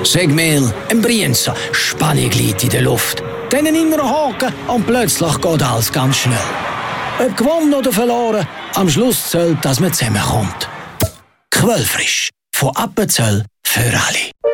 Segmehl, ein Brienza, Spannung liegt in der Luft. Dann ein innerer Haken und plötzlich geht alles ganz schnell. Ob gewonnen oder verloren, am Schluss zählt, dass man zusammenkommt. Quellfrisch, von Appenzell für alle.